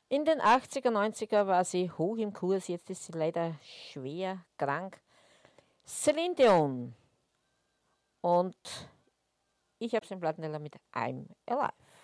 In den 80er, 90er war sie hoch im Kurs, jetzt ist sie leider schwer krank. Celine Dion. Und ich habe den Plattenteller mit I'm Alive.